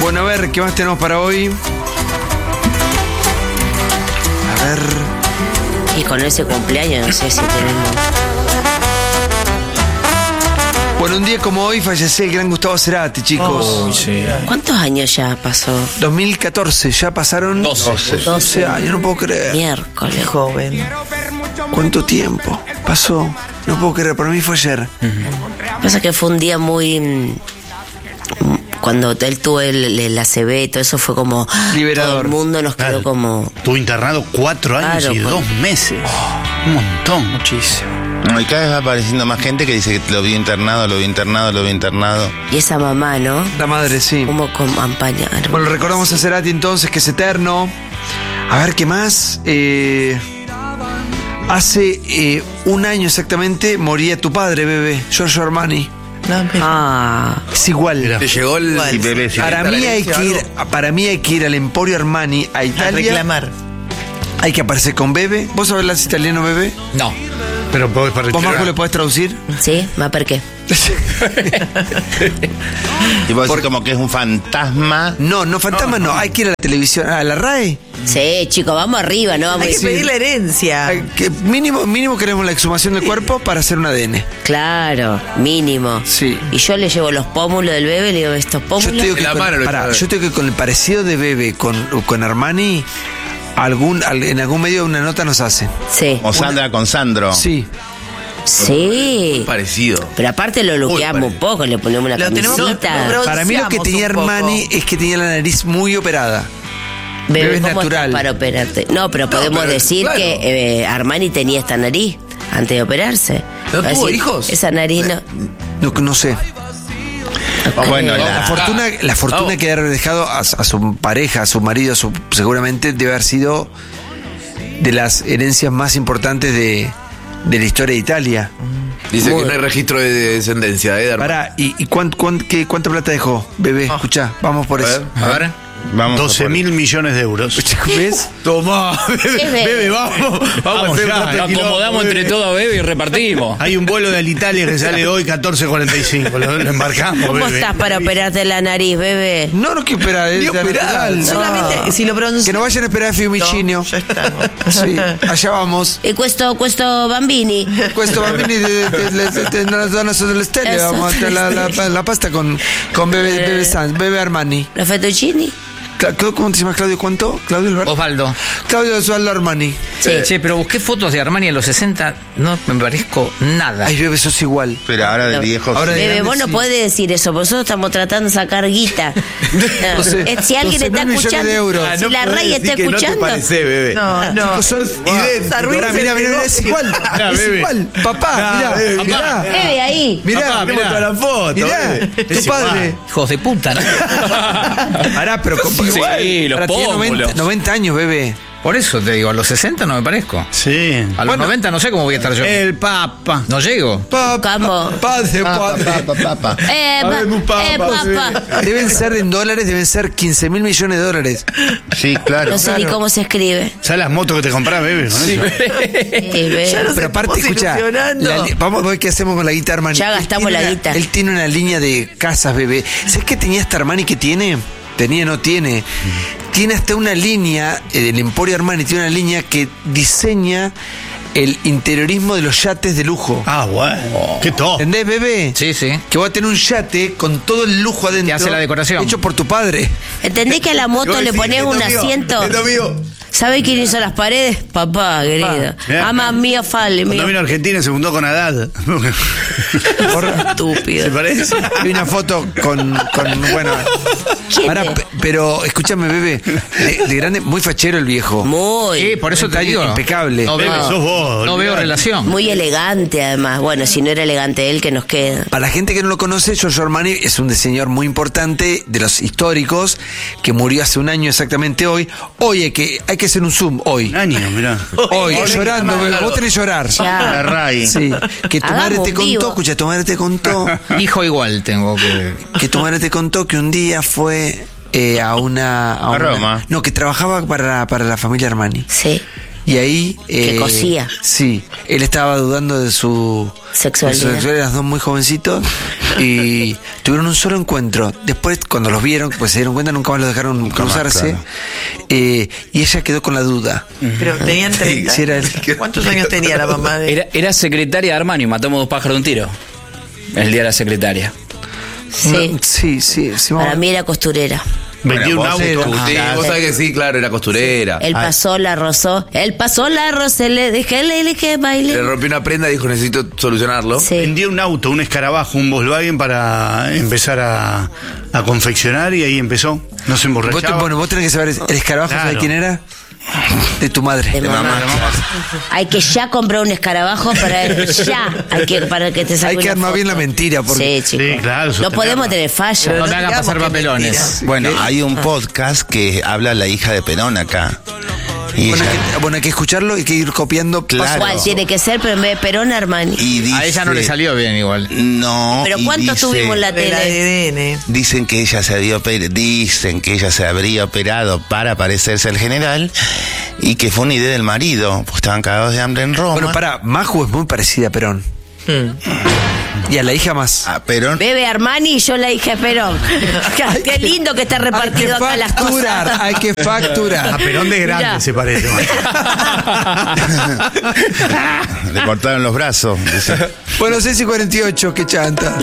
Bueno, a ver, ¿qué más tenemos para hoy? A ver. Y con ese cumpleaños no sé si tenemos. Bueno, un día como hoy falleció el gran Gustavo Cerati, chicos. Sí. ¿Cuántos años ya pasó? 2014, ya pasaron 12 años, no puedo creer. Miércoles. Joven. ¿Cuánto tiempo pasó? No puedo creer, para mí fue ayer. Pasa que fue un día muy... Cuando él tuvo el ACV y todo eso fue como... Liberador. Todo el mundo nos quedó Claro. como... Estuvo internado 4 años Claro, y pues. 2 meses. Un montón. Muchísimo. Y cada vez va apareciendo más gente que dice que lo vi internado. Y esa mamá, ¿no? La madre, sí. Como con campaña. Bueno, recordamos a Cerati entonces, que es eterno. A ver, ¿qué más? Hace un año exactamente moría tu padre, bebé, Giorgio Armani. No, pero- Ah, Es igual. Mira. Te llegó el... Igual. Y bebé, sí. Para mí hay que ir al Emporio Armani a A Italia. reclamar. Hay que aparecer con Bebe. ¿Vos hablas italiano, Bebe? No. Pero podés para ¿Vos, Marco, le podés traducir? ¿sí? ¿Ma per qué? Y vos decís como que es un fantasma. No, fantasma no. Hay que ir a la televisión, a la RAE. Sí, chicos, vamos arriba, ¿no? Vamos a Hay que decir... pedir la herencia. Que mínimo queremos la exhumación del cuerpo para hacer un ADN. Claro, mínimo. Sí. Y yo le llevo los pómulos del bebé, le digo, estos Yo pómulos... te digo De la mano lo que sabe. yo te digo que con el parecido de Bebe con Armani, en algún medio una nota nos hacen. Sí, O Sandra con Sandro. Sí. sí. Parecido. Pero aparte lo luqueamos un poco, le ponemos una Lo tenemos- camisita. lo Para mí lo que bronceamos tenía un poco. Armani es que tenía la nariz muy operada. Bebé, es ¿cómo natural. estás para operarte? No, pero podemos pero, decir claro. que Armani tenía esta nariz antes de operarse. ¿No Va a tuvo decir, hijos? Esa nariz no... No sé. Bueno, La fortuna que haber dejado a su pareja, a su marido, seguramente debe haber sido de las herencias más importantes de la historia de Italia. Dice que no hay registro de descendencia, de Armani. Pará, ¿y cuánta plata dejó, Bebé? Escuchá, vamos por eso. A ver. Vamos a 12 mil millones de euros. ¿Ves? Toma, Bebe, vamos a hacer ya, un rato lo Acomodamos entre todos a Bebe y repartimos. Hay un vuelo de Alitalia que sale hoy 14:45. Lo embarcamos, ¿Cómo bebé. estás para operarte la nariz, bebé? No, que esperar, es natural. Solamente si lo pronuncias. Que no vayan a esperar a Fiumicino. Ya está. Sí, allá vamos. E questo bambini. Questo bambini nella zona delle stelle. Eso. Vamos a hacer la pasta con Bebe Armani. Los fettuccini. ¿Cómo te llamas, Claudio? ¿Cuánto? ¿Claudio Alberto? Osvaldo. Claudio Osvaldo Armani. Sí, pero busqué fotos de Armani en los 60, no me parezco nada. Ay, Bebe, sos igual. Pero ahora de viejo. Ahora de Bebé, grande, vos no sí. podés decir eso, nosotros estamos tratando de sacar guita. No. 12 Si alguien 12.000 está millones escuchando, de euros. si la RAI está escuchando, bebé. No. Sos Esa ruina Mira, se pegó. es igual. Mirá, Es Bebe. igual. Papá, mirá. bebé ahí. Mirá, Mirá. la foto, mirá. Tu Es padre. Hijos de puta, ¿no? Pará, pero Sí, los ahora tiene pómulos. 90 años, Bebe. Por eso te digo, a los 60 no me parezco. Sí. A los 90 no sé cómo voy a estar yo. El Papa. No llego. ¿Cómo? Padre. Papá. Deben ser en dólares, deben ser 15 mil millones de dólares. Sí, claro. No sé ni cómo se escribe. ¿Sabes las motos que te comprás, bebé? Con eso? Bebé. Ya no Pero sé, aparte, estamos escucha, ilusionando. vamos a ver qué hacemos con la guita Armani. Ya Él gastamos tiene la una- guita. Él tiene una línea de casas, Bebé. ¿Sabes qué tenía esta Armani que tiene? No tiene. Tiene hasta una línea, el Emporio Armani tiene una línea que diseña el interiorismo de los yates de lujo. Ah, bueno. Qué top. ¿Entendés, Bebé? Sí, sí. Que va a tener un yate con todo el lujo adentro. Y hace la decoración. Hecho por tu padre. ¿Entendés que a la moto le pones un asiento? ¿Sabe quién hizo las paredes? Papá, querido. Mirá. Ama mía, fale, Cuando mío. vino a Argentina se juntó con Haddad. Estúpido. ¿Se parece? Hay una foto con bueno. ¿Quién Pará, es? pero escúchame, Bebé. De grande, muy fachero el viejo. Muy. Sí, por eso te Está digo. impecable. No veo, Bebé, sos vos. no veo olvidate. relación. Muy elegante, además. Bueno, si no era elegante él, que nos queda. Para la gente que no lo conoce, Giorgio Armani es un diseñador muy importante de los históricos que murió hace un año exactamente hoy. Hoy hay que hacer un zoom, hoy. Un año, mirá. Hoy, llorando, Bebé. Vos tenés que llorar. Ya. La RAI. Sí, que tu Hagamos madre te un contó, vivo. escucha, tu madre te contó Hijo igual tengo que tu madre te contó que un día fue a una A Roma. no, que trabajaba para la familia Armani. Sí. Y ahí... Que cosía. Sí, él estaba dudando de su Sexualidad. Eran los dos muy jovencitos y tuvieron un solo encuentro. Después, cuando los vieron, pues se dieron cuenta, nunca más los dejaron cruzarse. claro. Y ella quedó con la duda. Pero tenían 30. Sí, era él. ¿Cuántos años tenía la mamá de Era secretaria de Armani, matamos dos pájaros de un tiro. El día de la secretaria. Sí. Sí, Para mí era costurera. Vendió un vos auto. Sí, vos sabés que sí, claro, era costurera. Él pasó, la rozó. Él pasó, la rozó, le dije, baile. Le rompió una prenda y dijo, necesito solucionarlo. Sí. Vendió un auto, un escarabajo, un Volkswagen para empezar a confeccionar y ahí empezó. No se emborrachaba. Bueno, vos tenés que saber, ¿el escarabajo Claro. sabés quién era? De tu madre. De mamá. Hay que ya comprar un escarabajo para que te saque Hay que una armar bien foto. la mentira, porque- Sí, chicos. Sí, claro, No sostenerla. podemos tener falla. No me hagan digamos pasar que papelones. mentira. Bueno, hay un podcast que habla la hija de Perón acá. Y Bueno, ella- hay que escucharlo y hay que ir copiando. Claro. ¿Cuál tiene que ser? Pero en vez de Perón, Armani. y dice, A ella no le salió bien igual. No. Pero y ¿cuánto dice- tuvimos en la del tele? ADN. Dicen que ella se habría operado para parecerse al general y que fue una idea del marido, pues estaban cagados de hambre en Roma. Bueno, Maju es muy parecida a Perón. Y a la hija más. A Perón. Bebe Armani y yo la dije Perón. Qué lindo que está Hay que repartido acá las facturar, cosas. hay que A facturar. Perón de grande Mirá. se parece. Le cortaron los brazos. dice. Bueno, 6:48, qué chanta.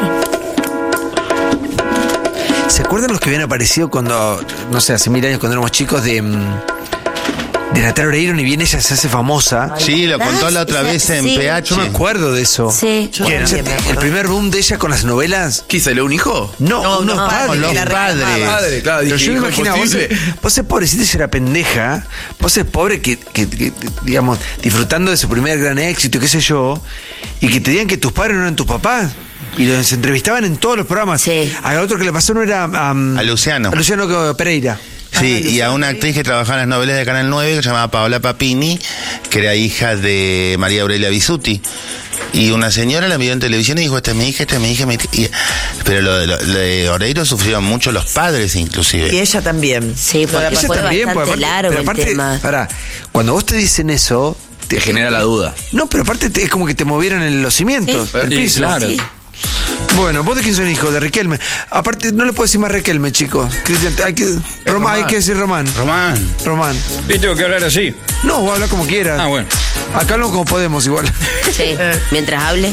¿Se acuerdan los que habían aparecido cuando, no sé, hace 1000 años, cuando éramos chicos, de Natalia Oreiro, ni bien ella se hace famosa? Sí, lo contó la otra vez en Sí. PH. Yo me acuerdo de eso. Sí. Yo también me acuerdo. El primer boom de ella con las novelas. ¿Qué salió un hijo? No, unos no, padres. los que la padres. reclamaban. Padre, claro, Pero dije, yo me hijo imaginaba, imposible. vos sos pobrecita y era pendeja, vos sos pobre que, digamos, disfrutando de su primer gran éxito, qué sé yo, y que te digan que tus padres no eran tus papás. Y los entrevistaban en todos los programas. Sí. A otro que le pasó no era A Luciano. A Luciano Pereira. Sí, y a una actriz que trabajaba en las novelas de Canal 9 que se llamaba Paola Papini, que era hija de María Aurelia Bisutti. Y una señora la vio en televisión y dijo, esta es mi hija, esta es mi hija. Pero lo de Oreiro sufrieron mucho los padres inclusive. Y ella también. Sí, porque Ella fue también, bastante porque largo pero el aparte, tema. pará, cuando vos te dicen eso, Te genera la duda. no, pero aparte es como que te movieron en los cimientos Sí. del Sí, piso. claro. Sí. Bueno, ¿vos de quién sos hijo? De Riquelme. Aparte, no le puedo decir más Riquelme, chicos. Cristian, hay que decir Román. Román. Y tengo que hablar así. No, vos habla como quieras. Ah, bueno. Acá hablamos como podemos igual. Sí. Mientras hable.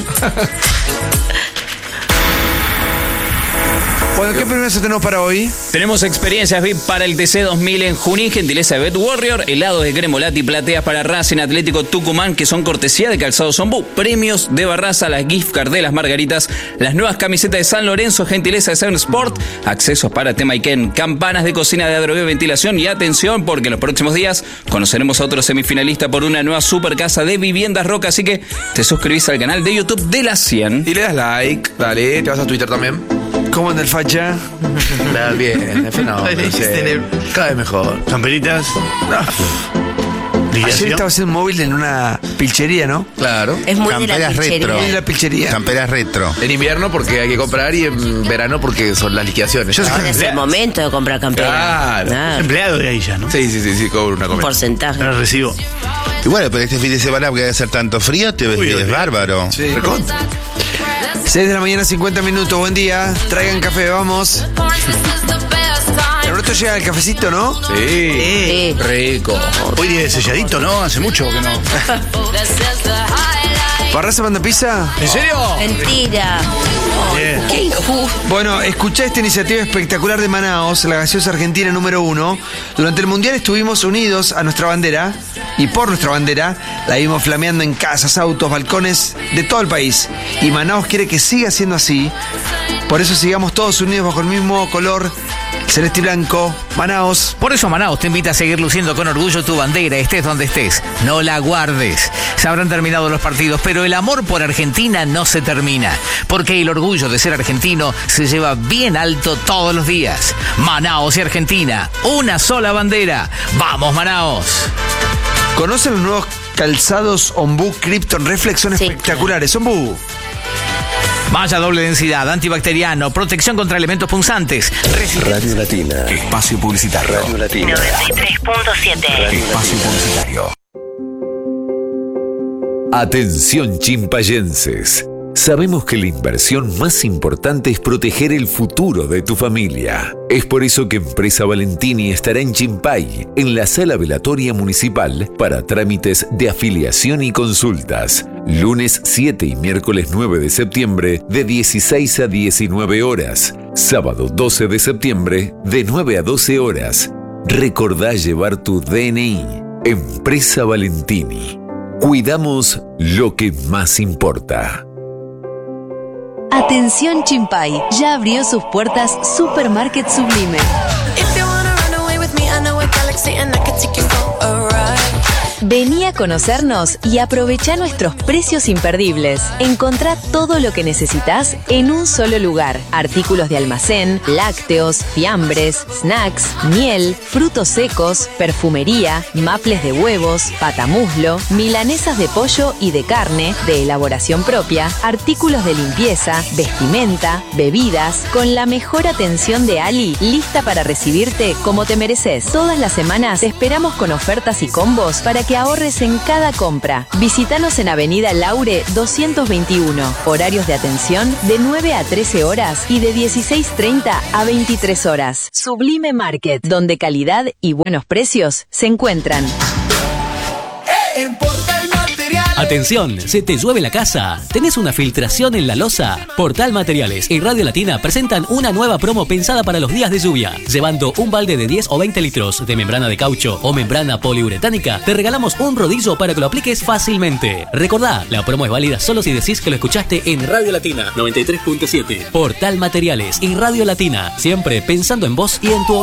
Bueno, ¿qué premios tenemos para hoy? Tenemos experiencias VIP para el TC 2000 en Junín, gentileza de Bet Warrior, helados de Cremolati, plateas para Racing Atlético Tucumán, que son cortesía de Calzados Ombú, premios de Barraza, las gift card de las Margaritas, las nuevas camisetas de San Lorenzo, gentileza de Seven Sport, accesos para Temaiken, campanas de cocina de Adrogué Ventilación y atención, porque en los próximos días conoceremos a otro semifinalista por una nueva super casa de Viviendas Roca, así que te suscribís al canal de YouTube de la 100. Y le das like, dale, te vas a Twitter también. ¿Cómo anda el facha? Bien, fenómeno. sí. Cada vez mejor. Camperitas. Ayer Ligación. estaba haciendo un móvil en una pilchería, ¿no? Claro. Es muy de la Camperas retro. pichería. Muy de la pilchería. Camperas retro. En invierno porque hay que comprar y en verano porque son las liquidaciones. Yo sé Ahora es el momento de comprar campeonas. Claro. Empleado de ahí ya, ¿no? Sí, cobro una Un comida. porcentaje. Ahora recibo. Y bueno, pero este fin de semana que va a ser tanto frío, te ves Uy, bárbaro. Sí. 6 de la mañana, 50 minutos. Buen día. Traigan café, vamos. Pero esto llega el cafecito, ¿no? Sí. Sí. Rico. Hoy día de selladito, ¿no? Hace mucho que no. ¿Barraza manda pizza? ¿En serio? Mentira. Bien. Qué injusto. Bueno, escuchá esta iniciativa espectacular de Manaos, la gaseosa argentina número 1. Durante el Mundial estuvimos unidos a nuestra bandera y por nuestra bandera la vimos flameando en casas, autos, balcones de todo el país. Y Manaos quiere que siga siendo así. Por eso sigamos todos unidos bajo el mismo color celeste y blanco. Manaos. Por eso Manaos te invita a seguir luciendo con orgullo tu bandera, estés donde estés. No la guardes. Se habrán terminado los partidos, pero el amor por Argentina no se termina. Porque el orgullo de ser argentino se lleva bien alto todos los días. Manaos y Argentina, una sola bandera. ¡Vamos, Manaos! ¿Conocen los nuevos calzados Ombú Krypton Reflex? Son Sí. espectaculares. Ombú. Malla doble densidad, antibacteriano, protección contra elementos punzantes. Radio Latina. Espacio publicitario. Radio Latina. 93.7. Espacio publicitario. Atención chimpayenses. Sabemos que la inversión más importante es proteger el futuro de tu familia. Es por eso que Empresa Valentini estará en Chimpay, en la sala velatoria municipal, para trámites de afiliación y consultas. Lunes 7 y miércoles 9 de septiembre, de 16 a 19 horas. Sábado 12 de septiembre, de 9 a 12 horas. Recordá llevar tu DNI. Empresa Valentini. Cuidamos lo que más importa. Atención Chimpay, ya abrió sus puertas Supermarket Sublime. Vení a conocernos y aprovechá nuestros precios imperdibles. Encontrá todo lo que necesitas en un solo lugar. Artículos de almacén, lácteos, fiambres, snacks, miel, frutos secos, perfumería, maples de huevos, patamuslo, milanesas de pollo y de carne, de elaboración propia, artículos de limpieza, vestimenta, bebidas, con la mejor atención de Ali, lista para recibirte como te mereces. Todas las semanas te esperamos con ofertas y combos para que ahorres en cada compra. Visítanos en Avenida Laure 221. Horarios de atención de 9 a 13 horas y de 16:30 a 23 horas. Sublime Market, donde calidad y buenos precios se encuentran. Atención, ¿se te llueve la casa? ¿Tenés una filtración en la losa? Portal Materiales y Radio Latina presentan una nueva promo pensada para los días de lluvia. Llevando un balde de 10 o 20 litros de membrana de caucho o membrana poliuretánica, te regalamos un rodillo para que lo apliques fácilmente. Recordá, la promo es válida solo si decís que lo escuchaste en Radio Latina 93.7. Portal Materiales y Radio Latina, siempre pensando en vos y en tu hogar.